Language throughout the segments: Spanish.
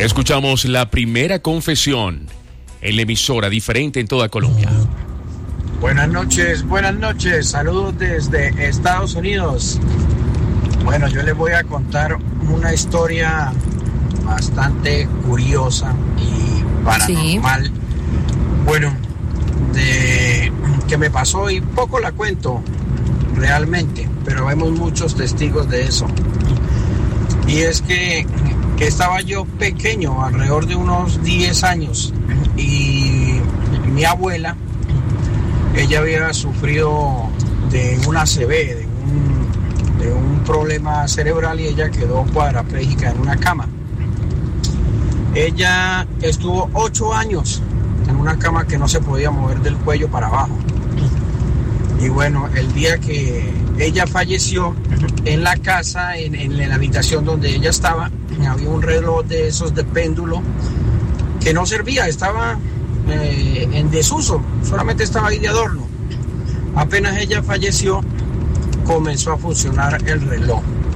Escuchamos la primera confesión en la emisora diferente en toda Colombia. Buenas noches, saludos desde Estados Unidos. Bueno, yo les voy a contar una historia bastante curiosa y paranormal. Sí. Bueno, que me pasó y poco la cuento realmente, pero vemos muchos testigos de eso. Y es que estaba yo pequeño, alrededor de unos 10 años, y mi abuela, ella había sufrido de un ACV, de un problema cerebral, y ella quedó cuadraplégica en una cama. Ella estuvo 8 años en una cama que no se podía mover del cuello para abajo. Y bueno, el día que ella falleció, en la casa, en la habitación donde ella estaba, había un reloj de esos de péndulo que no servía, estaba en desuso, solamente estaba ahí de adorno. Apenas ella falleció, comenzó a funcionar el reloj.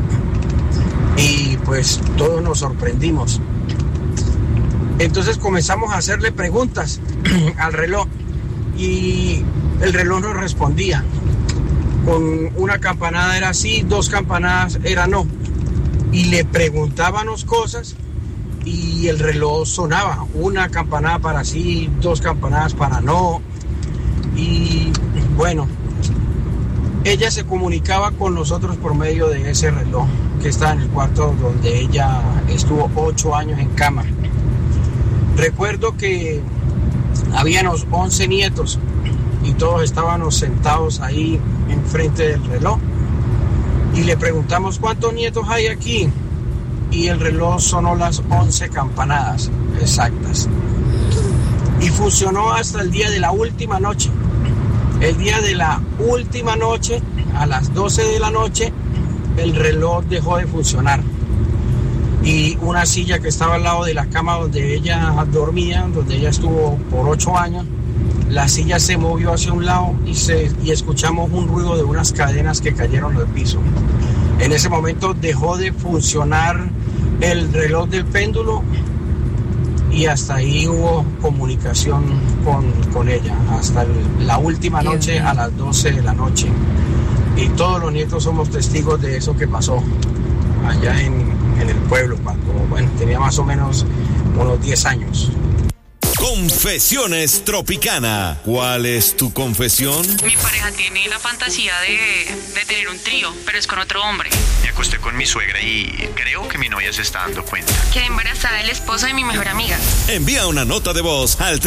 Y pues todos nos sorprendimos. Entonces comenzamos a hacerle preguntas al reloj y el reloj no respondía. Con una campanada era sí, 2 campanadas era no. Y le preguntábamos cosas y el reloj sonaba. Una campanada para sí, 2 campanadas para no. Y bueno, ella se comunicaba con nosotros por medio de ese reloj que está en el cuarto donde ella estuvo 8 años en cama. Recuerdo que habíamos 11 nietos y todos estábamos sentados ahí enfrente del reloj y le preguntamos ¿cuántos nietos hay aquí? Y el reloj sonó las 11 campanadas exactas y funcionó hasta el día de la última noche. El día de la última noche, a las 12 de la noche, el reloj dejó de funcionar. Y una silla que estaba al lado de la cama donde ella dormía, donde ella estuvo por 8 años, la silla se movió hacia un lado y escuchamos un ruido de unas cadenas que cayeron al piso. En ese momento dejó de funcionar el reloj del péndulo y hasta ahí hubo comunicación con ella, hasta la última noche a las 12 de la noche. Y todos los nietos somos testigos de eso que pasó allá en el pueblo, cuando tenía más o menos unos 10 años. Confesiones Tropicana. ¿Cuál es tu confesión? Mi pareja tiene la fantasía de tener un trío, pero es con otro hombre. Me acosté con mi suegra y creo que mi novia se está dando cuenta. Quedé embarazada del esposo de mi mejor amiga. Envía una nota de voz al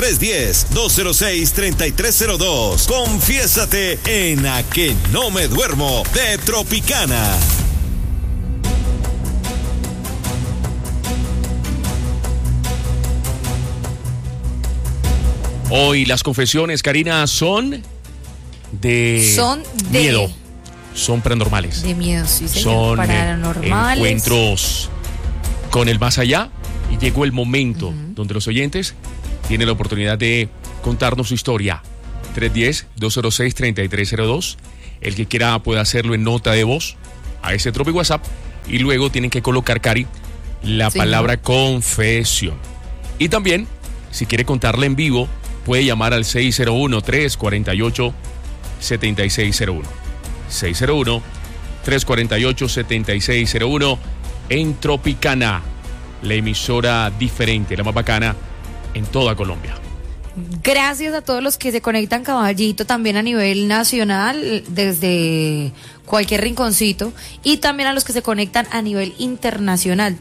310-206-3302. Confiésate en A Que No Me Duermo de Tropicana. Hoy las confesiones, Karina, son de miedo. Son paranormales. De miedo, sí, señor. Son paranormales. Encuentros con el más allá. Y llegó el momento donde los oyentes tienen la oportunidad de contarnos su historia. 310-206-3302. El que quiera puede hacerlo en nota de voz a ese Tropi WhatsApp. Y luego tienen que colocar, Cari, la palabra confesión. Y también, si quiere contarla en vivo, puede llamar al 601-348-7601. 601-348-7601 en Tropicana, la emisora diferente, la más bacana en toda Colombia. Gracias a todos los que se conectan, caballito, también a nivel nacional, desde cualquier rinconcito, y también a los que se conectan a nivel internacional,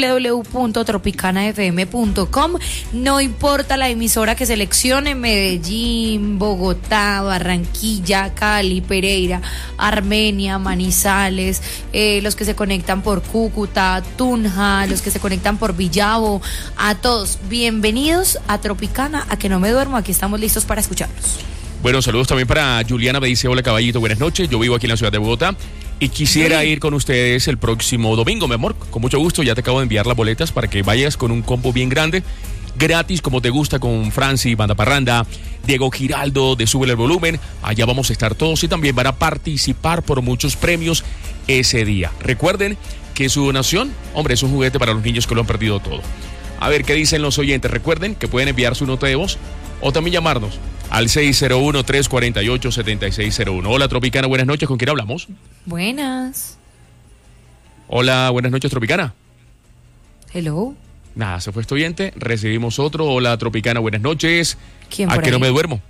www.tropicanafm.com. No importa la emisora que seleccione, Medellín, Bogotá, Barranquilla, Cali, Pereira, Armenia, Manizales, los que se conectan por Cúcuta, Tunja, los que se conectan por Villavo, a todos, bienvenidos a Tropicana, a Que No Me Duermo, aquí estamos listos para escucharlos. Bueno, saludos también para Juliana, me dice: hola caballito, buenas noches, yo vivo aquí en la ciudad de Bogotá y quisiera ir con ustedes el próximo domingo, mi amor, con mucho gusto, ya te acabo de enviar las boletas para que vayas con un combo bien grande, gratis como te gusta, con Franci, Banda Parranda, Diego Giraldo de Súbele el Volumen, allá vamos a estar todos y también van a participar por muchos premios ese día. Recuerden que su donación, hombre, es un juguete para los niños que lo han perdido todo. A ver qué dicen los oyentes. Recuerden que pueden enviar su nota de voz o también llamarnos al 601-348-7601. Hola, Tropicana, buenas noches. ¿Con quién hablamos? Buenas. Hola, buenas noches, Tropicana. Hello. Nada, se fue este oyente. Recibimos otro. Hola, Tropicana, buenas noches. ¿Quién ¿A por qué no ahí? me duermo?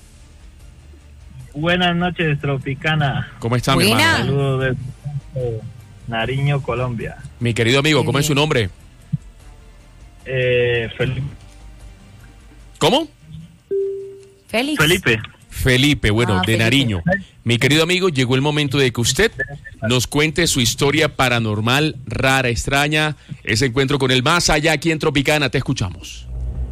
Buenas noches, Tropicana. ¿Cómo está, mi Buena. hermano? Saludos desde Nariño, Colombia. Mi querido amigo, Qué ¿cómo es su bien. nombre? Felipe. ¿Cómo? Félix. Felipe. Felipe, bueno, de Felipe. Nariño. Mi querido amigo, llegó el momento de que usted nos cuente su historia paranormal, rara, extraña, ese encuentro con el más allá aquí en Tropicana. Te escuchamos.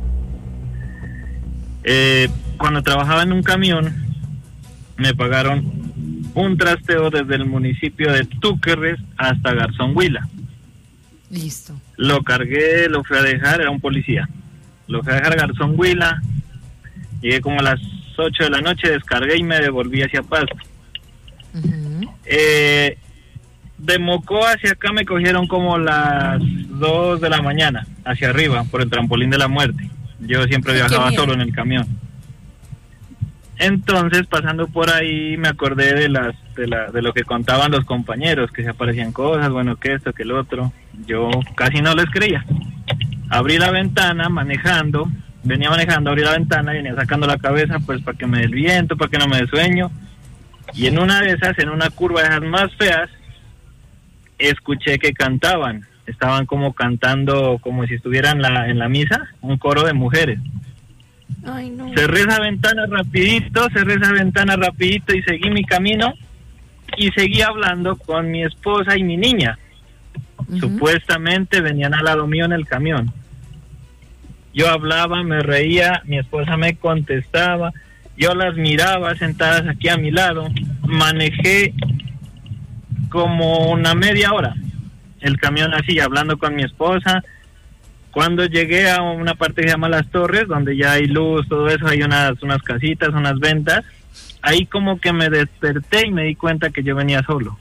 Cuando trabajaba en un camión, me pagaron un trasteo desde el municipio de Túquerres hasta Garzón Huila. Listo. Lo cargué, lo fui a dejar, era un policía. Lo fui a dejar a Garzón Huila. Llegué como a las 8 de la noche, descargué y me devolví hacia Pasto. Ujú. De Mocó hacia acá me cogieron como las 2 de la mañana, hacia arriba, por el trampolín de la muerte. Yo siempre Ay, qué viajaba miedo. solo en el camión. Entonces, pasando por ahí, me acordé de lo que contaban los compañeros, que se aparecían cosas, bueno, que esto, que el otro. Yo casi no les creía. Abrí la ventana venía manejando, abrí la ventana y venía sacando la cabeza, pues, para que me dé el viento, para que no me dé sueño. Y en una de esas, en una curva de esas más feas, escuché que cantaban. Estaban como cantando, como si estuvieran en la misa, un coro de mujeres. Ay, no. Cerré esa ventana rapidito y seguí mi camino y seguí hablando con mi esposa y mi niña. Ujú. Supuestamente venían al lado mío en el camión. Yo hablaba, me reía, mi esposa me contestaba, yo las miraba sentadas aquí a mi lado. Manejé como una media hora el camión así, hablando con mi esposa. Cuando llegué a una parte que se llama Las Torres, donde ya hay luz, todo eso, hay unas casitas, unas ventas, ahí como que me desperté y me di cuenta que yo venía solo.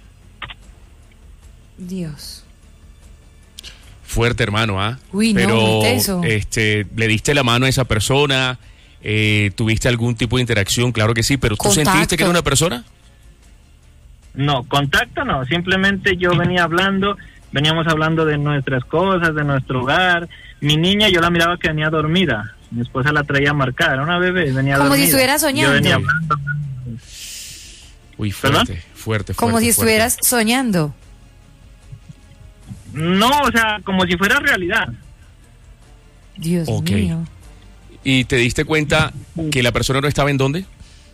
Dios. Fuerte, hermano, ¿ah? Uy, no, Pero, muy teso. ¿le diste la mano a esa persona? ¿Tuviste algún tipo de interacción? Claro que sí, pero ¿tú Contacto. sentiste que era una persona? No, contacto no, simplemente yo veníamos hablando de nuestras cosas, de nuestro hogar. Mi niña, yo la miraba que venía dormida, mi esposa la traía marcada, era una bebé, venía Como dormida. si estuviera soñando. Yo venía hablando. Uy, fuerte, ¿Perdón? fuerte. Como si estuvieras soñando. No, o sea, como si fuera realidad. Dios Ok. mío. ¿Y te diste cuenta que la persona no estaba en dónde?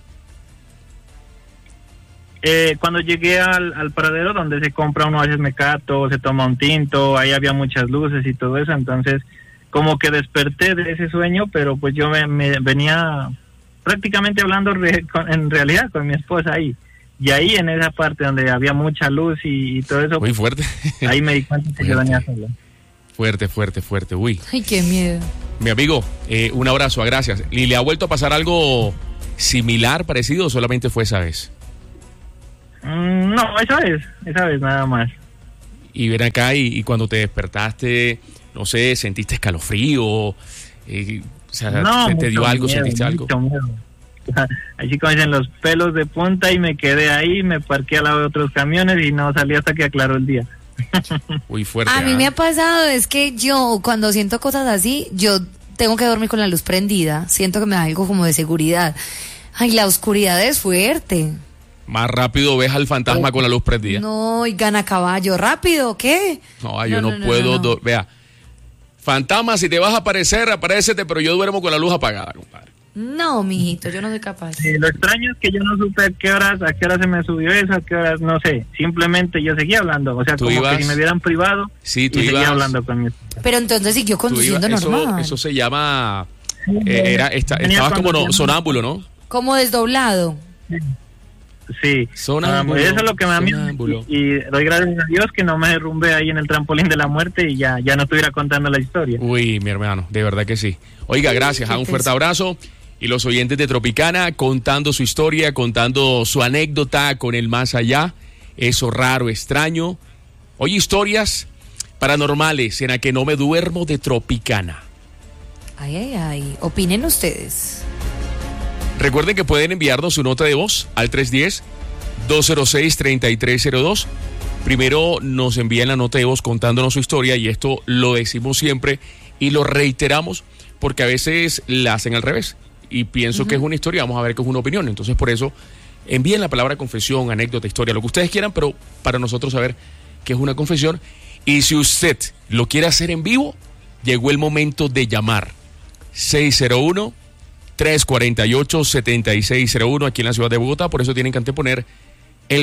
Cuando llegué al paradero donde se compra uno a veces mecato, se toma un tinto, ahí había muchas luces y todo eso, entonces como que desperté de ese sueño, pero pues yo me venía prácticamente hablando en realidad con mi esposa ahí, y ahí en esa parte donde había mucha luz y todo eso, Muy fuerte. ahí me di cuenta que yo venía solo. Fuerte. Uy. Ay, qué miedo. Mi amigo, un abrazo, gracias. ¿Y le ha vuelto a pasar algo similar, parecido, o solamente fue esa vez? No, esa vez nada más. Y ven acá, y cuando te despertaste, no sé, sentiste escalofrío, o sea, No, te dio mucho algo, miedo, sentiste algo. mucho miedo. Así como dicen, los pelos de punta, y me quedé ahí, me parqué al lado de otros camiones y no salí hasta que aclaró el día. Muy fuerte. A mí me ha pasado, es que yo cuando siento cosas así, yo tengo que dormir con la luz prendida. Siento que me da algo como de seguridad. Ay, la oscuridad es fuerte. Más rápido ves al fantasma con la luz prendida. No, y gana caballo. ¿Rápido? ¿Qué? No, yo no puedo. Vea, fantasma, si te vas a aparecer, aparécete, pero yo duermo con la luz apagada, compadre. No, mijito, yo no soy capaz. Lo extraño es que yo no supe a qué horas se me subió eso, a qué horas, no sé. Simplemente yo seguía hablando, o sea, ¿Tú como ibas? que si me vieran privado, Sí, tú y seguía ibas. hablando con mi... Pero entonces siguió Tú conduciendo ibas- normal. eso se llama. Venía Estabas como conduciendo. sonámbulo, ¿no? Como desdoblado. Sí, Sonámbulo, eso es lo que me da miedo. sonámbulo. Y doy gracias a Dios que no me derrumbé ahí en el trampolín de la muerte y ya no estuviera contando la historia. Uy, mi hermano, de verdad que sí. Oiga, gracias, un fuerte abrazo. Y los oyentes de Tropicana contando su historia, contando su anécdota con el más allá, eso raro, extraño. Oye, historias paranormales en la que no me duermo de Tropicana. Ay, ay, ay. Opinen ustedes. Recuerden que pueden enviarnos su nota de voz al 310-206-3302. Primero nos envían la nota de voz contándonos su historia, y esto lo decimos siempre y lo reiteramos porque a veces la hacen al revés y pienso que es una historia, vamos a ver que es una opinión. Entonces, por eso envíen la palabra confesión, anécdota, historia, lo que ustedes quieran, pero para nosotros saber que es una confesión. Y si usted lo quiere hacer en vivo, llegó el momento de llamar. 601-348-7601 aquí en la ciudad de Bogotá. Por eso tienen que anteponer el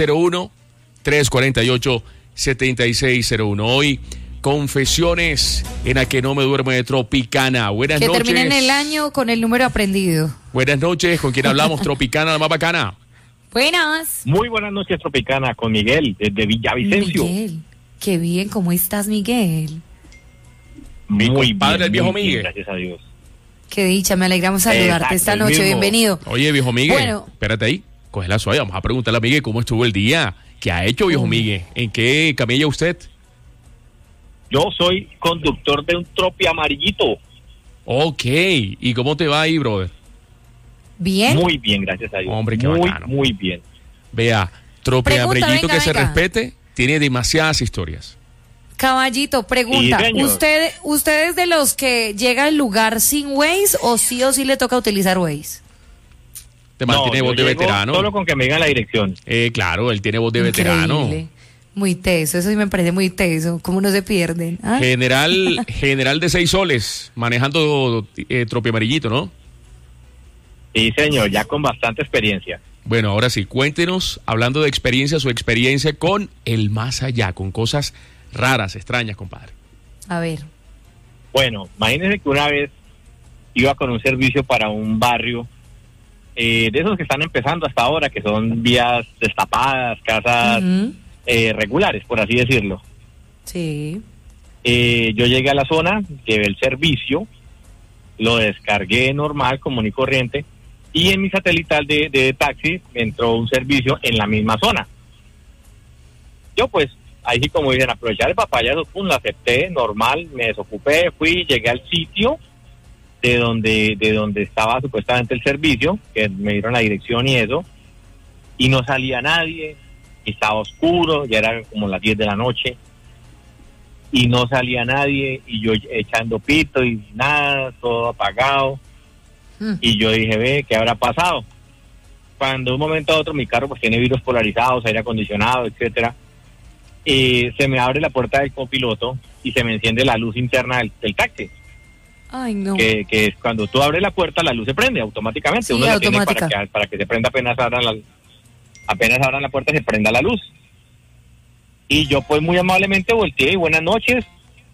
601-348-7601. Hoy, confesiones en A Que No Me Duermo de Tropicana. Buenas noches. Que terminen el año con el número aprendido. Buenas noches. ¿Con quién hablamos? Tropicana, la más bacana. Buenas. Muy buenas noches, Tropicana, con Miguel, desde Villavicencio. Miguel, qué bien. ¿Cómo estás, Miguel? Muy compadre, bien, el viejo muy bien, Miguel. gracias a Dios. Qué dicha, me alegramos saludarte Exacto, esta el noche. mismo. Bienvenido. Oye, viejo Miguel, Bueno. espérate ahí. Coge la suave. Vamos a preguntarle a Miguel cómo estuvo el día. ¿Qué ha hecho, viejo Miguel? ¿En qué camilla usted? Yo soy conductor de un tropi amarillito. Ok. ¿Y cómo te va ahí, brother? Bien. Muy bien, gracias a Dios. Hombre, qué muy, bacano. muy bien. Vea, Tropi Pregunta, Abrellito venga, que se venga. respete, tiene demasiadas historias. Caballito, pregunta. Sí, señor. ¿Usted es de los que llega al lugar sin Waze o sí le toca utilizar Waze? Te mantiene No, voz yo de llego veterano. Solo con que me digan la dirección. Claro, él tiene voz de veterano. Increíble. Muy teso, eso sí me parece muy teso. ¿Cómo no se pierden? ¿Ah? General de 6 soles, manejando Tropi Amarillito, ¿no? Sí, señor, ya con bastante experiencia. Bueno, ahora sí, cuéntenos, hablando de experiencia, su experiencia con el más allá, con cosas raras, extrañas, compadre. A ver. Bueno, imagínense que una vez iba con un servicio para un barrio, de esos que están empezando hasta ahora, que son vías destapadas, casas Ujú. regulares, por así decirlo. Sí. Yo llegué a la zona, llevé el servicio, lo descargué normal, común y corriente, y en mi satelital de taxi me entró un servicio en la misma zona. Yo pues, ahí sí como dicen, aprovechar el papayazo, pum, lo acepté, normal, me desocupé, fui, llegué al sitio de donde estaba supuestamente el servicio, que me dieron la dirección y eso, y no salía nadie, y estaba oscuro, ya eran como las 10 de la noche, y no salía nadie, y yo echando pito y nada, todo apagado. Y yo dije, ve, ¿qué habrá pasado? Cuando de un momento a otro mi carro pues tiene vidrios polarizados, aire acondicionado, etcétera, se me abre la puerta del copiloto y se me enciende la luz interna del taxi. Ay, no. Que es cuando tú abres la puerta, la luz se prende automáticamente. Sí, Uno la tiene automática. para que se prenda apenas abran la puerta, se prenda la luz. Y yo pues muy amablemente volteé y buenas noches.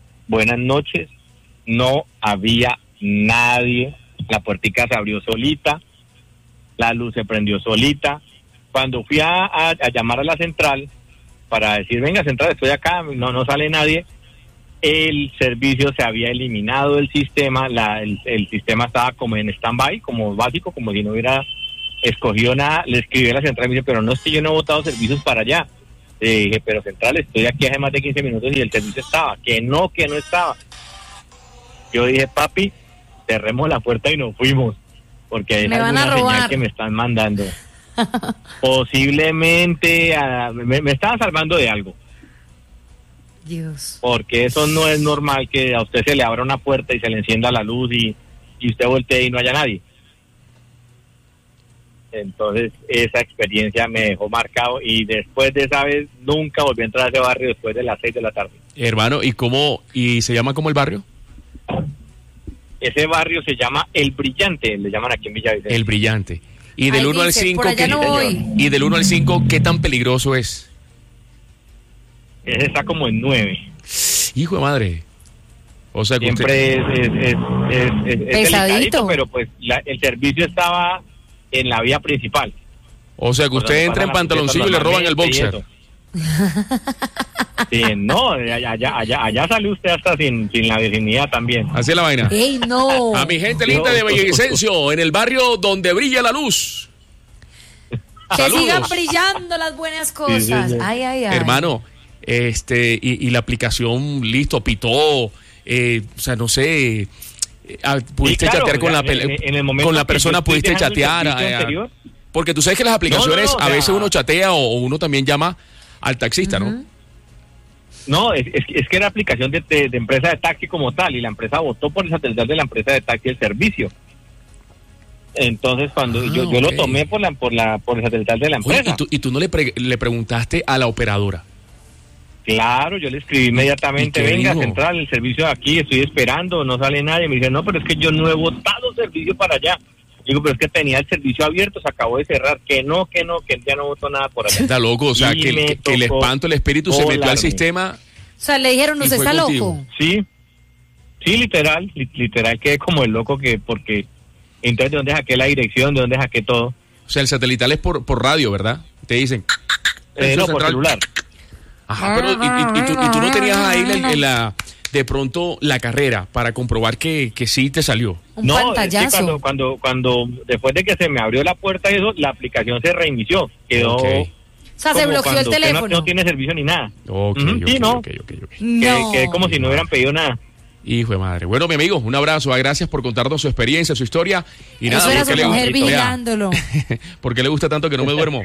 No había nadie. La puertica se abrió solita, la luz se prendió solita. Cuando fui a llamar a la central para decir, venga central, estoy acá, no sale nadie, el servicio se había eliminado del sistema, el sistema estaba como en stand-by, como básico, como si no hubiera escogido nada. Le escribí a la central y me dice, pero no es que yo no he botado servicios para allá. Le dije, pero central, estoy aquí hace más de 15 minutos y el servicio estaba. Que no estaba. Yo dije, papi, cerremos la puerta y nos fuimos, porque es Me van alguna a robar. señal que me están mandando. Posiblemente me estaban salvando de algo, Dios. porque eso no es normal que a usted se le abra una puerta y se le encienda la luz y usted voltee y no haya nadie. Entonces esa experiencia me dejó marcado y después de esa vez nunca volví a entrar a ese barrio después de las 6 de la tarde. Hermano, ¿y se llama como el barrio? Ese barrio se llama El Brillante, le llaman aquí en Villavicencio. El Brillante. Y del Ahí 1 al dice, 5, por allá no voy. y del 1 al 5, ¿qué tan peligroso es? Ese está como en 9. Hijo de madre. O sea, que Siempre usted, es Pesadito. delicadito, pero pues el servicio estaba en la vía principal. o sea, que Por usted donde entra en pasan las pantaloncillo y le roban el bicicletas boxer. normalmente y eso. Sí, no, allá sale usted hasta sin la vecindad también. Así es la vaina. ¡Ey, no! A mi gente linda de Villavicencio, en el barrio donde brilla la luz. Que Saludos. sigan brillando las buenas cosas. sí. Ay, ay, ay. Hermano, y la aplicación, listo, pitó, o sea, no sé, pudiste Sí, claro, chatear con en el momento con la que yo persona, estoy pudiste dejando el chatear. servicio anterior. Porque tú sabes que las aplicaciones, No, o a sea, veces uno chatea o uno también llama al taxista, ¿no? No, es que era aplicación de empresa de taxi como tal, y la empresa votó por el satelital de la empresa de taxi el servicio. Entonces, cuando yo lo tomé por el satelital de la Oye, empresa. ¿y tú no le preguntaste a la operadora? Claro, yo le escribí inmediatamente, ¿Y qué venga, dijo? central, el servicio de aquí, estoy esperando, no sale nadie. Me dice, no, pero es que yo no he votado servicio para allá. Digo, pero es que tenía el servicio abierto, se acabó de cerrar, que él ya no votó nada por allá. Está loco, o sea, Y que me el tocó espanto, el espíritu se metió al volarme. sistema. O sea, le dijeron, Y usted fue está contigo. loco. Sí, literal quedé como el loco porque entonces de dónde saqué la dirección, de dónde saqué todo. O sea, el satelital es por radio, ¿verdad? Te dicen. No, por celular. Ajá, pero y tú no tenías ahí de pronto la carrera para comprobar que sí te salió. Un No, pantallazo. es que cuando después de que se me abrió la puerta y eso, la aplicación se reinició. Quedó Ok. O sea, se como bloqueó el cuando usted teléfono. no tiene servicio ni nada. Ok, Ujú, ok, sí, ¿no? ok. No. Quedé como si no hubieran pedido nada. Hijo de madre. Bueno, mi amigo, un abrazo. Gracias por contarnos su experiencia, su historia. Y nada, Eso era ¿por su qué mujer vea, vigilándolo. ¿por qué le gusta tanto que no me duermo?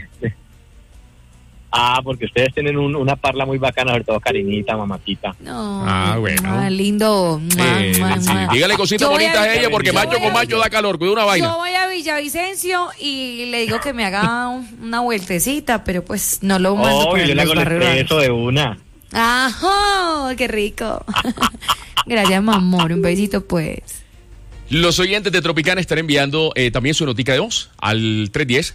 Porque ustedes tienen una parla muy bacana, sobre todo cariñita, mamatita. No. Ah, bueno. Lindo. Sí, dígale cositas Yo voy bonitas a ella porque yo macho voy con a- macho da calor. Cuida una vaina. Yo voy a Villavicencio y le digo que me haga una vueltecita, pero pues no lo mando por Yo le los hago el barrios. expreso de una. ¡Ajá! ¡Qué rico! Gracias, mi amor. Un besito, pues. Los oyentes de Tropicana están enviando también su notica de voz al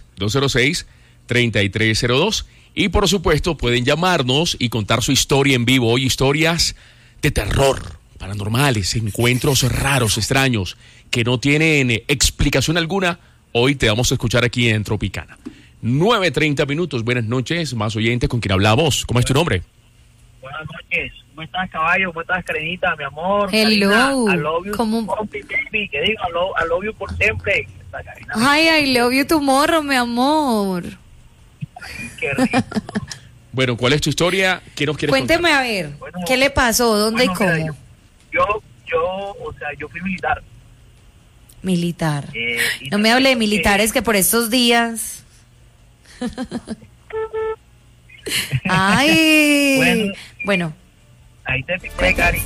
310-206-3302. Y por supuesto pueden llamarnos y contar su historia en vivo. Hoy historias de terror, paranormales, encuentros raros, extraños, que no tienen explicación alguna. Hoy te vamos a escuchar aquí en Tropicana. 9:30 minutos. Buenas noches, más oyentes. ¿Con quién hablamos? ¿Cómo es tu nombre? Buenas noches. ¿Cómo estás, caballo? ¿Cómo estás, Carenita, mi amor? Hello. Karina, I love you. ¿Cómo? Baby, que digo, I love you por siempre. Esta Karina, Ay, I love you tomorrow, mi amor. qué rico. Bueno, ¿cuál es tu historia? ¿Qué nos quieres Cuénteme contar? a ver, Bueno, ¿qué le pasó? ¿Dónde Bueno, y cómo? mira, yo fui militar. Militar. Y No me hable de militares que por estos días. Ay. Bueno, Ahí te picé, Cari.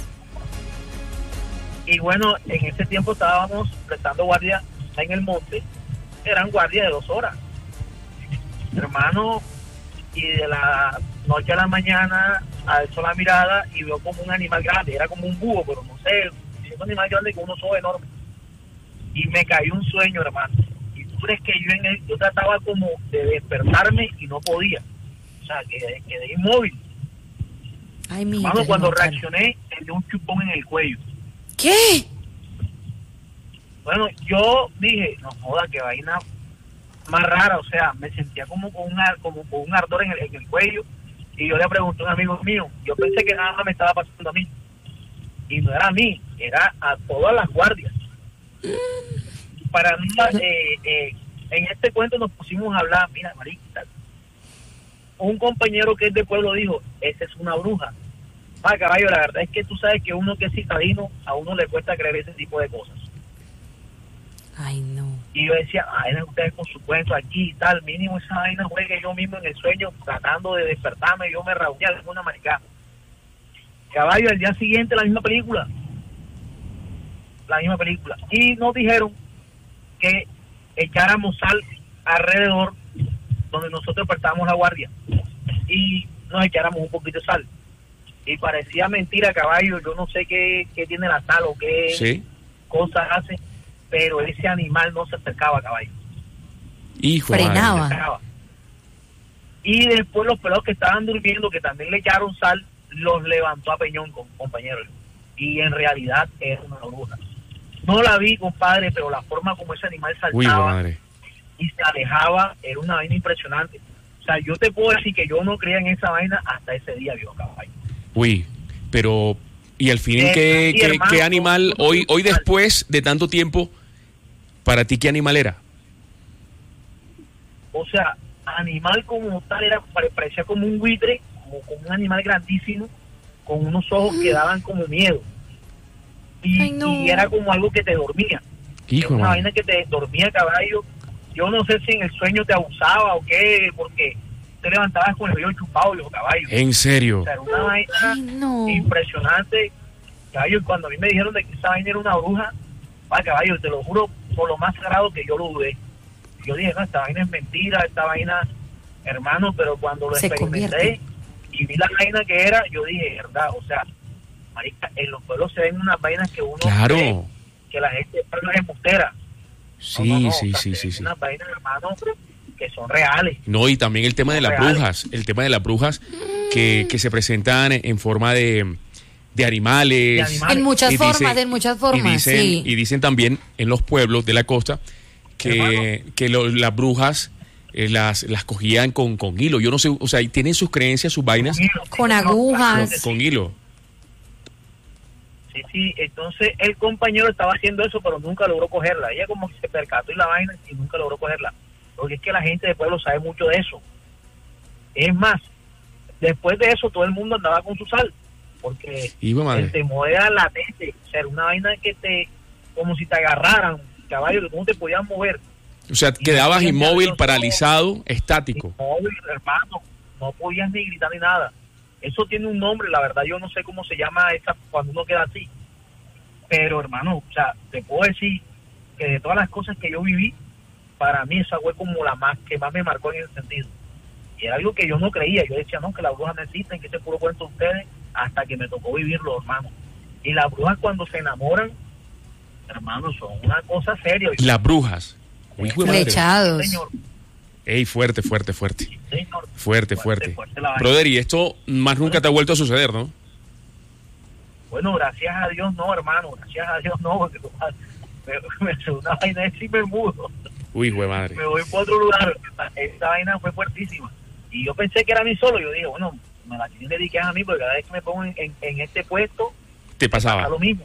Y bueno, en ese tiempo estábamos prestando guardia en el monte. Eran guardias de 2 horas. Hermano, y de la noche a la mañana alzó la mirada y vio como un animal grande. Era como un búho, pero no sé, un animal grande con unos ojos enormes. Y me cayó un sueño, hermano. Y tú crees que yo trataba como de despertarme y no podía. O sea, quedé inmóvil. ay, mi Hermano, cuando reaccioné, me dio un chupón en el cuello. ¿Qué? Bueno, yo dije, no joda, qué vaina más rara. O sea, me sentía como con un ardor en el cuello. Y yo le pregunté a un amigo mío. Yo pensé que nada más me estaba pasando a mí. Y no era a mí, era a todas las guardias. Para mí, en este cuento nos pusimos a hablar, mira, marica, un compañero que es de pueblo dijo, esa es una bruja. Caballo, la verdad es que tú sabes que uno que es citadino, a uno le cuesta creer ese tipo de cosas. Ay, no. Y yo decía, ustedes con su cuento aquí y tal, mínimo esa vaina juegue yo mismo en el sueño, tratando de despertarme, yo me rauñé alguna maricada. Caballo, al día siguiente la misma película. Y nos dijeron que echáramos sal alrededor donde nosotros prestábamos la guardia y nos echáramos un poquito de sal. Y parecía mentira, caballo, yo no sé qué tiene la sal o qué Sí. cosas hace, pero ese animal no se acercaba, caballo. Hijo de madre. Frenaba. Acercaba. Y después los pelados que estaban durmiendo, que también le echaron sal, los levantó a peñón, compañeros. Y en realidad era una bruja. No la vi, compadre, pero la forma como ese animal Uy, hijo de saltaba madre. y se alejaba era una vaina impresionante. O sea, yo te puedo decir que yo no creía en esa vaina hasta ese día, viejo caballo. Uy, pero ¿y al fin Sí, qué hermano, animal, no, hoy después de tanto tiempo, para ti qué animal era? O sea, animal como tal parecía como un buitre, como un animal grandísimo, con unos ojos que daban como miedo. Ay, no. y era como algo que te dormía. Hijo, Una madre. vaina que te dormía, caballo. Yo no sé si en el sueño te abusaba o qué, porque te levantabas con el oído chupado, viejo caballo. En serio. O sea, era una vaina Ay, no. impresionante, caballo. Y cuando a mí me dijeron de que esa vaina era una bruja, caballo, te lo juro por lo más sagrado que yo lo dudé. Yo dije, no, esta vaina es mentira, esta vaina, hermano, pero cuando lo Se experimenté convierte. y vi la vaina que era, yo dije, verdad, o sea, marica, en los pueblos se ven unas vainas que uno cree Claro. que la gente no es embustera. Sí, No, sí, o sea, sí, se sí, ven sí. unas vainas, hermano, que son reales. No, y también el tema de las Reales. brujas, el tema de las brujas que se presentan en forma de animales. De animales. En muchas Y formas, dice- en muchas formas, y sí. dicen también en los pueblos de la costa que las brujas las cogían con hilo. Yo no sé, o sea, y tienen sus creencias, sus vainas Con agujas. con hilo. Sí, entonces el compañero estaba haciendo eso, pero nunca logró cogerla. Ella como que se percató y la vaina y nunca logró cogerla. Porque es que la gente del pueblo sabe mucho de eso. Es más, después de eso todo el mundo andaba con su sal. Porque Hijo de madre. el temor era latente. O sea, era una vaina que te, como si te agarraran, caballo, que tú no te podías mover. O sea, quedabas inmóvil, paralizado, estático. Inmóvil, hermano, no podías ni gritar ni nada. Eso tiene un nombre, la verdad yo no sé cómo se llama esa cuando uno queda así. Pero hermano, o sea, te puedo decir que de todas las cosas que yo viví, para mí esa fue como la más que más me marcó en ese sentido. Y era algo que yo no creía. Yo decía, no, que las brujas no existen, que ese puro cuento de ustedes, hasta que me tocó vivirlo, hermano. Y las brujas cuando se enamoran, hermano, son una cosa seria. Las brujas. Hijo de madre. Flechados. Señor, Ey, fuerte, fuerte, fuerte. señor. Fuerte, fuerte. Fuerte la vaina. Brother, y esto más nunca te ha vuelto a suceder, ¿no? Bueno, gracias a Dios no, hermano, gracias a Dios no, porque me hace una vaina así me mudo, Uy, hijo de madre. me voy para otro lugar. Esta vaina fue fuertísima. Y yo pensé que era a mí solo, yo dije, bueno, me la tienen dedicada a mí, porque cada vez que me pongo en este puesto, Te pasa pasaba. lo mismo.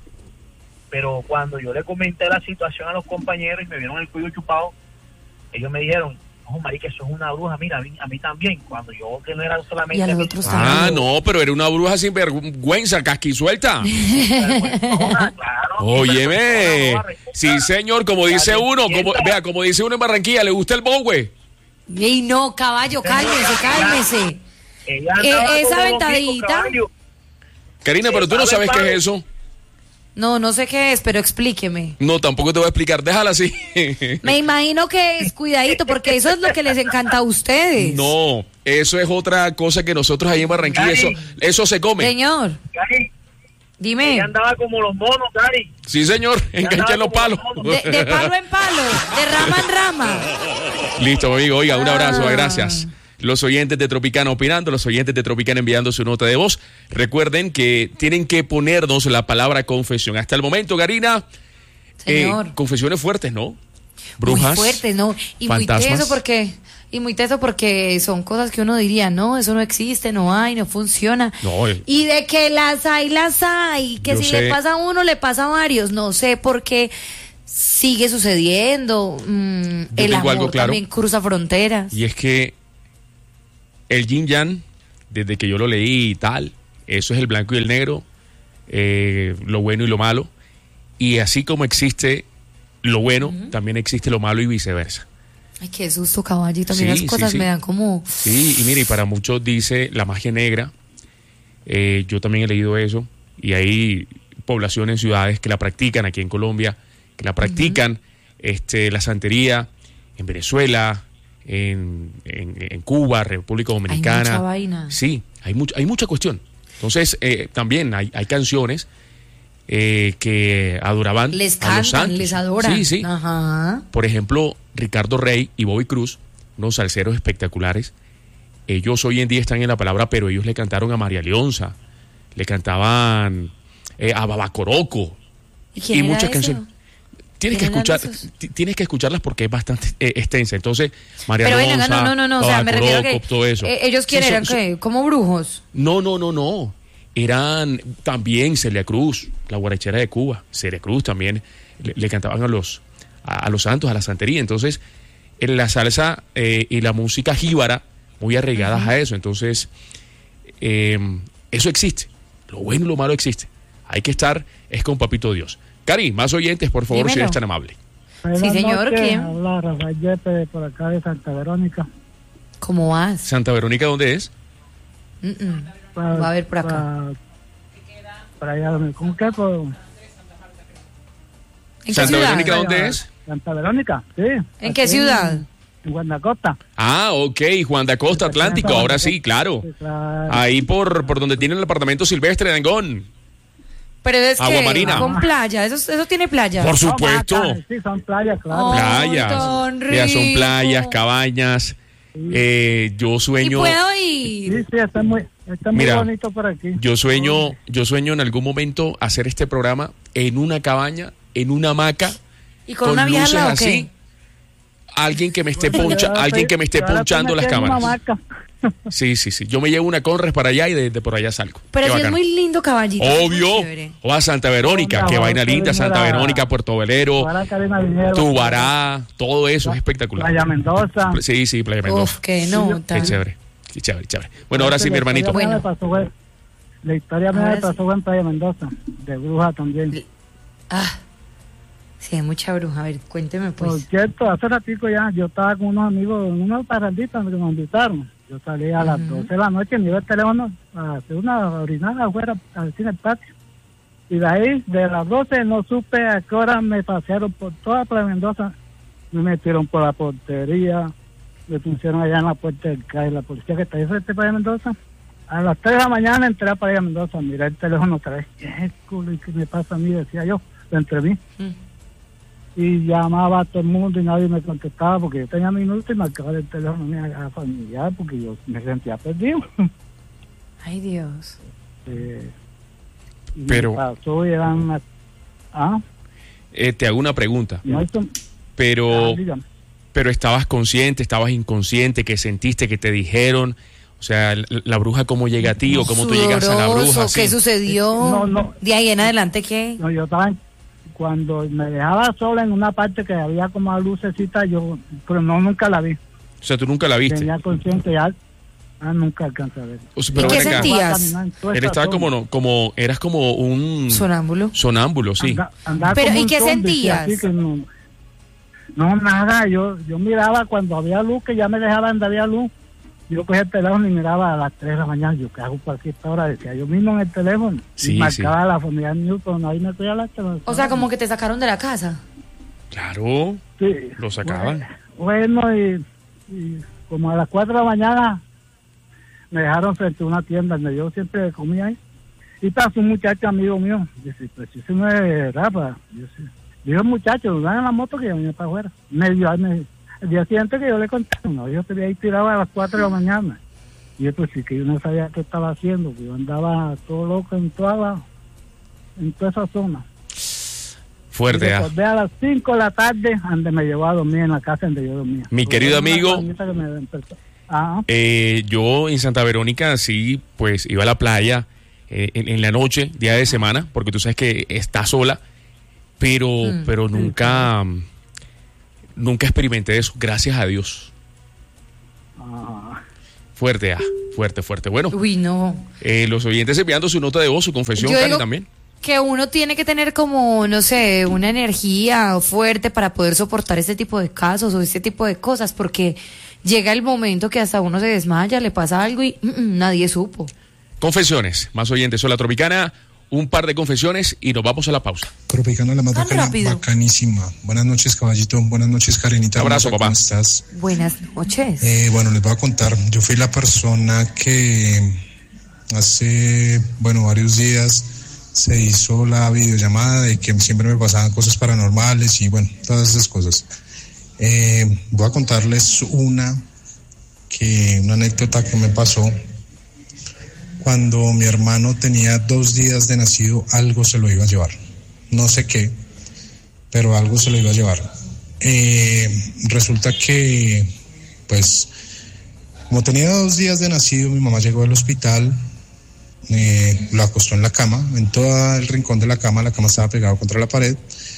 Pero cuando yo le comenté la situación a los compañeros y me vieron el cuello chupado, ellos me dijeron, no, marica, eso es una bruja, mira, a mí también. Cuando yo que no era solamente Y a los a mí, otros Ah, no, pero era una bruja sin vergüenza, casquisuelta. claro, Óyeme. Sí, señor, como dice uno, vea, como dice uno en Barranquilla, ¿le gusta el bowe? Ey, no, caballo, cálmese, cálmese. ella andaba esa como ventadita. caballo. Karina, pero tú no sabes qué es eso. No, no sé qué es, pero explíqueme. No, tampoco te voy a explicar, déjala así. Me imagino que es cuidadito, porque eso es lo que les encanta a ustedes. No, eso es otra cosa que nosotros ahí en Barranquilla, eso se come. Señor, Cari, dime. ella andaba como los monos, Cari. Sí, señor, engancha los palos. De palo en palo, de rama en rama. Listo, amigo, oiga, un abrazo, Ah. gracias. Los oyentes de Tropicana opinando, los oyentes de Tropicana enviando su nota de voz. Recuerden que tienen que ponernos la palabra confesión. Hasta el momento, Karina, Señor. confesiones fuertes, ¿no? Brujas. Muy fuertes, ¿no? Y fantasmas. muy teso porque son cosas que uno diría, no, eso no existe, no hay, no funciona. No, Y de que las hay, que Yo si sé. le pasa a uno, le pasa a varios. No sé por qué sigue sucediendo. El tengo amor algo claro. también cruza fronteras. Y es que el yin yang, desde que yo lo leí y tal, eso es el blanco y el negro, lo bueno y lo malo. Y así como existe lo bueno, también existe lo malo y viceversa. Ay, qué susto, caballo. Y también Sí, las cosas sí, sí. me dan como... Sí, y mire, y para muchos dice la magia negra. Yo también he leído eso. Y hay poblaciones, ciudades que la practican aquí en Colombia, que la practican, la santería en Venezuela, en Cuba, República Dominicana. mucha vaina. Sí, hay mucha cuestión. Entonces, también hay canciones que adoraban Les a los cantan, santos. les adoran. Sí, sí. Ajá. Por ejemplo, Ricardo Rey y Bobby Cruz, unos salseros espectaculares. Ellos hoy en día están en la palabra, pero ellos le cantaron a María Leonza, le cantaban a Babacoroco ¿Y quién y era muchas ese? canciones. Tienes que ¿Quién eran escuchar, esos? tienes que escucharlas porque es bastante extensa. Entonces, María Pero Leonza, venga, no, o sea, me refiero a que Babacoroco, todo eso. ellos quién Sí, eran, ¿qué? ¿Como brujos? No. Eran también Celia Cruz, la guarachera de Cuba. Celia Cruz también le cantaban a los santos, a la santería. Entonces, en la salsa y la música jíbara, muy arraigadas a eso. Entonces, eso existe. Lo bueno y lo malo existe. hay que estar, es con Papito Dios. Cari, más oyentes, por favor, si Dímelo. eres tan amable. Sí, señor, ¿quién? Habla Rafael Yepes por acá de Santa Verónica. ¿Cómo vas? Santa Verónica, ¿dónde es? Va a ver por acá. Para allá, ¿cómo que? ¿En qué Santa ciudad? Verónica, ¿dónde es? Santa Verónica, sí. ¿En qué ciudad? En Guanacosta. Ah, ok, Juan da Costa, Atlántico, ahora sí, claro. Sí, claro. Ahí por donde tienen el apartamento silvestre de Angón. Pero es Agua que Marina. con playa, eso tiene playa. Por supuesto. Sí, son playas, claro. Oh, Playas. tan Ya son rico. playas, cabañas. Yo ¿Y sueño. puedo ir? Sí, está muy Mira, bonito por aquí. Yo sueño en algún momento hacer este programa en una cabaña, en una hamaca, ¿Y con una vieja al luces lado o así. qué? Alguien que me esté ponchando las cámaras. Sí. Yo me llevo una Conres para allá y de por allá salgo. Pero Qué sí es bacano. muy lindo caballito. es muy Obvio. chévere. O a Santa Verónica, qué vaina linda, Santa Verónica, Puerto Velero, Tubará, todo eso es espectacular. Playa Mendoza. Sí, Playa Mendoza. Uf, qué nota. Qué chévere. Bueno, ahora sí, mi hermanito. Bueno. La historia me pasó en Playa Mendoza, de bruja también. Sí, hay mucha bruja. A ver, cuénteme Por pues. cierto, hace ratico ya, yo estaba con unos amigos en unas parranditas que nos invitaron. Yo salí a las 12 de la noche, me iba el teléfono a hacer una orinada afuera, al cine, el patio. Y de ahí, de las 12, no supe a qué hora me pasearon por toda Playa Mendoza. Me metieron por la portería, me pusieron allá en la puerta del CAI, la policía que está ahí frente a Playa Mendoza. A las 3 de la mañana entré a Playa Mendoza, miré el teléfono otra vez. ¿Qué culo? ¿Y qué me pasa a mí? Decía yo, entre mí. Y llamaba a todo el mundo y nadie me contestaba porque yo tenía minutos y marcaba el teléfono a familiar porque yo me sentía perdido. Ay, Dios. Y Pero- me pasó y eran unas... Te hago una pregunta. No, esto- dígame. Pero estabas consciente, estabas inconsciente, que sentiste, que te dijeron, o sea, la bruja cómo llega a ti o cómo tú llegas a la bruja. ¿Qué sí. sucedió? No. De ahí en adelante, ¿qué? No, yo estaba cuando me dejaba sola en una parte que había como lucecita, pero nunca la vi. O sea, tú nunca la viste. Tenía consciente ya, nunca alcancé a ver. O sea, pero ¿Y qué ven acá. sentías? Él estaba eras como un Sonámbulo. sonámbulo, sí. Andaba Pero, como ¿y un qué zombie, sentías? así que no, nada, yo miraba cuando había luz, que ya me dejaban de había luz. Yo cogía el teléfono y miraba a las 3 de la mañana. Yo, ¿qué hago por aquí a esta hora? Decía yo mismo en el teléfono. Sí, y marcaba la familia Newton, ahí me cogía la teléfono. O sea, como que te sacaron de la casa. Claro, Sí. lo sacaban. Bueno, y como a las 4 de la mañana me dejaron frente a una tienda donde yo siempre comía ahí. Y pasó un muchacho amigo mío. Dice, pues si ese no es Rafa. Dijo, muchacho, van en la moto que yo venía para afuera. El día siguiente que yo le conté, yo te vi ahí tirado a las 4 de la mañana. Y yo pues sí que yo no sabía qué estaba haciendo, que yo andaba todo loco en toda esa zona. Fuerte, Y recordé a las 5 de la tarde, donde me llevó a dormir en la casa donde yo dormía. Mi querido amigo, Ajá. yo en Santa Verónica sí, pues iba a la playa en la noche, día de semana, porque tú sabes que está sola, pero nunca experimenté eso, gracias a Dios. Fuerte. Bueno, Uy, no. los oyentes enviando su nota de voz, su confesión, Yo Cari, digo también. que uno tiene que tener como, no sé, una energía fuerte para poder soportar este tipo de casos o este tipo de cosas, porque llega el momento que hasta uno se desmaya, le pasa algo y nadie supo. Confesiones, más oyentes, Hola Tropicana, un par de confesiones y nos vamos a la pausa. Tropicana, la más Tan bacana, rápido. bacanísima. Buenas noches, caballito. Buenas noches, Karenita. Abrazo, ¿Cómo papá. estás? Buenas noches. Bueno, les voy a contar. Yo fui la persona que hace, varios días se hizo la videollamada de que siempre me pasaban cosas paranormales y todas esas cosas. Voy a contarles una anécdota que me pasó. Cuando mi hermano tenía 2 días de nacido, algo se lo iba a llevar. No sé qué, pero algo se lo iba a llevar. Resulta que, como tenía 2 días de nacido, mi mamá llegó al hospital, lo acostó en la cama, en todo el rincón de la cama estaba pegada contra la pared.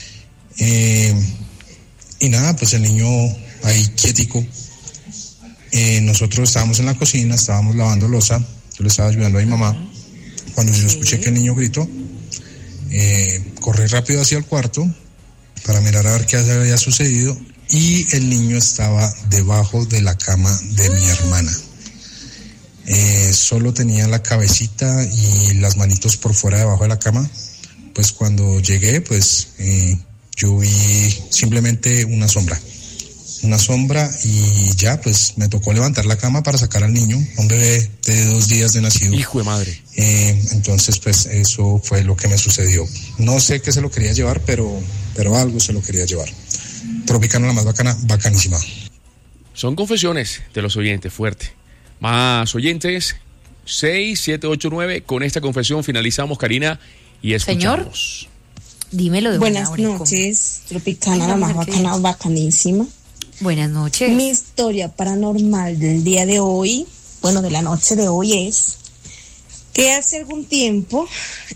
Y nada, pues el niño ahí quietico. Nosotros estábamos en la cocina, estábamos lavando loza. Yo le estaba ayudando a mi mamá. Cuando yo escuché que el niño gritó, Corrí rápido hacia el cuarto para mirar a ver qué había sucedido y el niño estaba debajo de la cama de mi hermana. Solo tenía la cabecita y las manitos por fuera debajo de la cama. Pues cuando llegué, yo vi simplemente una sombra y ya, pues me tocó levantar la cama para sacar al niño, un bebé de 2 días de nacido. Hijo de madre. Entonces, pues eso fue lo que me sucedió. No sé qué se lo quería llevar, pero algo se lo quería llevar. Tropicana, la más bacana, bacanísima. Son confesiones de los oyentes, fuerte. Más oyentes, 6, 7, 8, 9. Con esta confesión finalizamos, Karina, y escuchamos. Señor, dímelo de Buenas noches, Tropicana, la más bacana, bacanísima. Buenas noches. Mi historia paranormal del día de hoy, de la noche de hoy, es que hace algún tiempo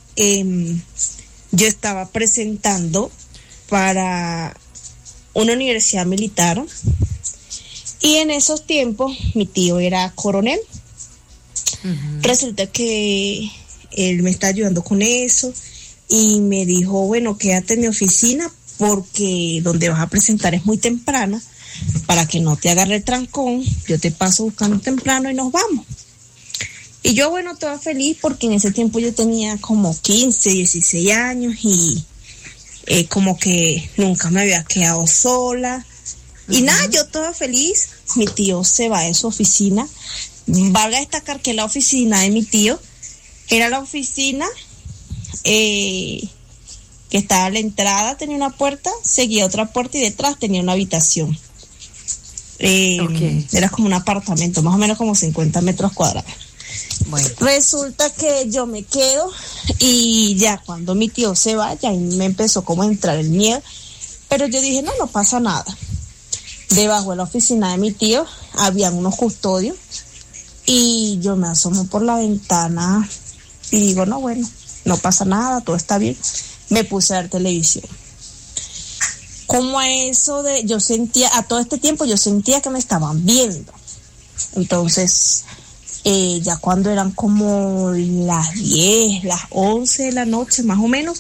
yo estaba presentando para una universidad militar y en esos tiempos mi tío era coronel. Uh-huh. Resulta que él me está ayudando con eso y me dijo, bueno, quédate en mi oficina porque donde vas a presentar es muy temprano, para que no te agarre el trancón, yo te paso buscando temprano y nos vamos. Y yo, toda feliz porque en ese tiempo yo tenía como 15, 16 años y como que nunca me había quedado sola. Y nada, yo toda feliz, mi tío se va de su oficina. Valga destacar que la oficina de mi tío era la oficina que estaba a la entrada, tenía una puerta, seguía otra puerta y detrás tenía una habitación. Era como un apartamento, más o menos como 50 metros cuadrados. Bueno. Resulta que yo me quedo y ya cuando mi tío se va, ya me empezó como a entrar el miedo, pero yo dije, no pasa nada. Debajo de la oficina de mi tío habían unos custodios y yo me asomo por la ventana y digo, no pasa nada, todo está bien. Me puse a ver televisión. Como a eso a todo este tiempo yo sentía que me estaban viendo. Entonces, ya cuando eran como las 10, las 11 de la noche más o menos,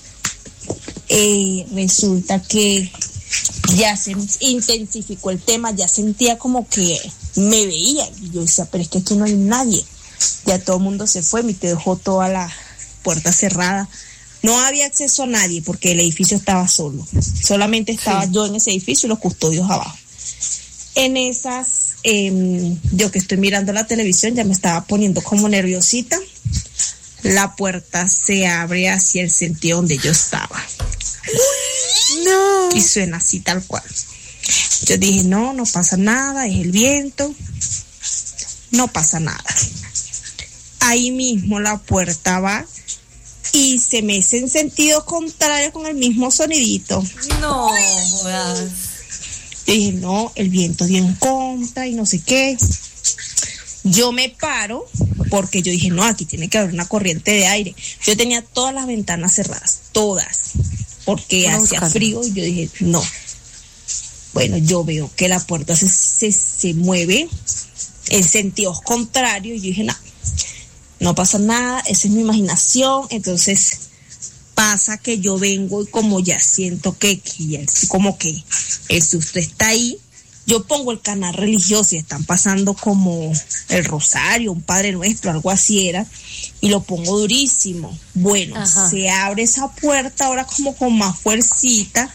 resulta que ya se intensificó el tema, ya sentía como que me veía. Y yo decía, pero es que aquí no hay nadie. Ya todo el mundo se fue, mi tío dejó toda la puerta cerrada. No había acceso a nadie porque el edificio estaba solo. Solamente estaba yo en ese edificio y los custodios abajo. En esas, yo que estoy mirando la televisión ya me estaba poniendo como nerviosita. La puerta se abre hacia el sentido donde yo estaba. No. Y suena así tal cual. Yo dije, no pasa nada, es el viento. No pasa nada. Ahí mismo la puerta va y se mece en sentido contrario con el mismo sonidito. No jodas. Yo dije, no, el viento dio en contra y no sé qué. Yo me paro porque yo dije, no, aquí tiene que haber una corriente de aire. Yo tenía todas las ventanas cerradas, todas, porque hacía frío y yo dije, no. Bueno, yo veo que la puerta se mueve en sentidos contrarios y yo dije, no pasa nada, esa es mi imaginación. Entonces pasa que yo vengo y como ya siento que como que el susto está ahí, yo pongo el canal religioso y están pasando como el rosario, un Padre Nuestro, algo así era, y lo pongo durísimo. Bueno, ajá, se abre esa puerta ahora como con más fuercita.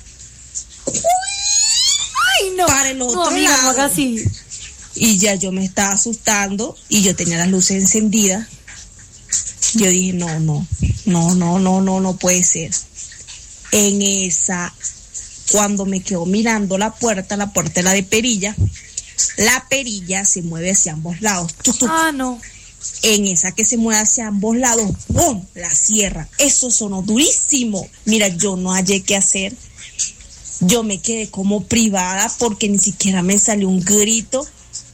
Ay, no, para el otro lado. No haga así. Y ya yo me estaba asustando y yo tenía las luces encendidas. Yo dije, no puede ser. En esa, cuando me quedo mirando la puerta era de perilla. La perilla se mueve hacia ambos lados. No. En esa que se mueve hacia ambos lados, ¡bum!, la cierra. Eso sonó durísimo. Mira, yo no hallé qué hacer. Yo me quedé como privada porque ni siquiera me salió un grito.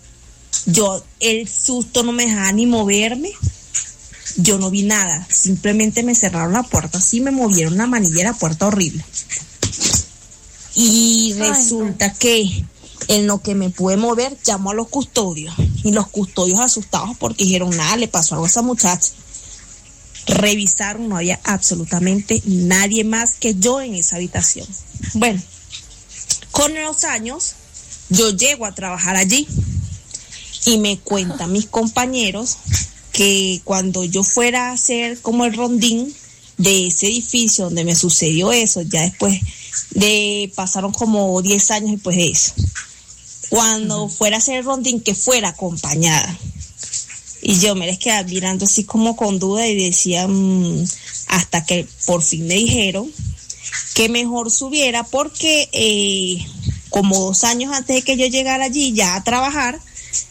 El susto no me dejaba ni moverme. Yo no vi nada, simplemente me cerraron la puerta, así me movieron la manilla de la puerta horrible. Y resulta que en lo que me pude mover, llamó a los custodios. Y los custodios asustados porque dijeron, le pasó algo a esa muchacha. Revisaron, no había absolutamente nadie más que yo en esa habitación. Bueno, con los años, yo llego a trabajar allí y me cuentan mis compañeros que cuando yo fuera a hacer como el rondín de ese edificio donde me sucedió eso, ya después pasaron como 10 años después de eso, cuando fuera a hacer el rondín, que fuera acompañada. Y yo me les quedaba mirando así como con duda y decía, hasta que por fin me dijeron que mejor subiera porque como 2 años antes de que yo llegara allí ya a trabajar,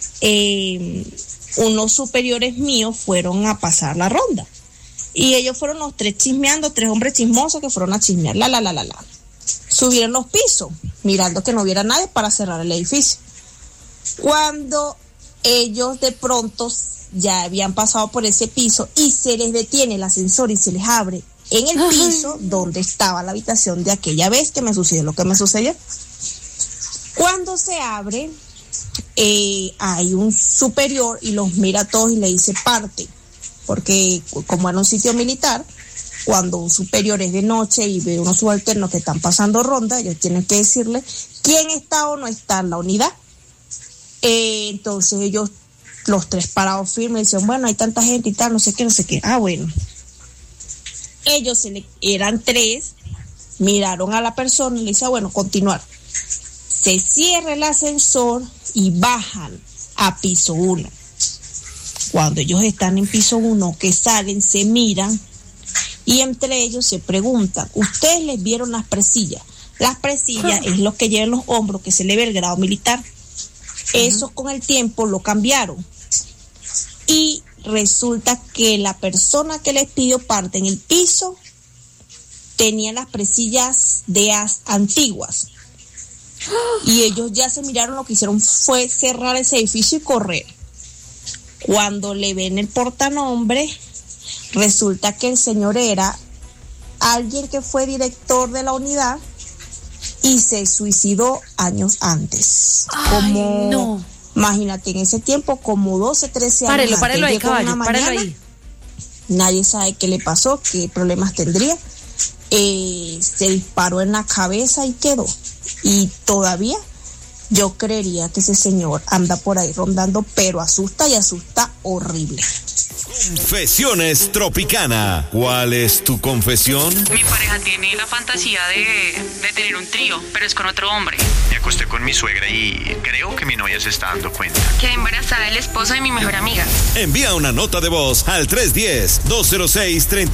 unos superiores míos fueron a pasar la ronda. Y ellos fueron los 3 chismeando, 3 hombres chismosos que fueron a chismear, Subieron los pisos, mirando que no hubiera nadie para cerrar el edificio. Cuando ellos de pronto ya habían pasado por ese piso y se les detiene el ascensor y se les abre en el piso donde estaba la habitación de aquella vez que me sucedió lo que me sucedió. Cuando se abre, hay un superior y los mira a todos y le dice parte, porque como era un sitio militar, cuando un superior es de noche y ve unos subalternos que están pasando ronda, ellos tienen que decirle quién está o no está en la unidad. Entonces ellos, los 3 parados firmes, dicen, bueno, hay tanta gente y tal, no sé qué. Ah, bueno. Ellos eran 3, miraron a la persona y le dicen, bueno, continuar. Se cierra el ascensor y bajan a piso 1. Cuando ellos están en piso 1, que salen, se miran y entre ellos se preguntan, ¿ustedes les vieron las presillas? Las presillas es lo que llevan los hombros, que se le ve el grado militar. Eso con el tiempo lo cambiaron. Y resulta que la persona que les pidió parte en el piso tenía las presillas de antiguas. Y ellos ya se miraron, lo que hicieron fue cerrar ese edificio y correr. Cuando le ven el portanombre, resulta que el señor era alguien que fue director de la unidad y se suicidó años antes. No. Imagínate, en ese tiempo, como 12, 13 años. Párelo ahí, caballo, párelo ahí. Nadie sabe qué le pasó, qué problemas tendría. Se disparó en la cabeza y quedó. Y todavía yo creería que ese señor anda por ahí rondando, pero asusta y asusta horrible. Confesiones Tropicana. ¿Cuál es tu confesión? Mi pareja tiene la fantasía de tener un trío, pero es con otro hombre. Me acosté con mi suegra y creo que mi novia se está dando cuenta. Quedé embarazada del esposo de mi mejor amiga. Envía una nota de voz al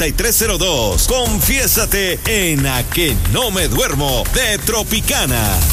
310-206-3302. Confiésate en A Que No Me Duermo de Tropicana.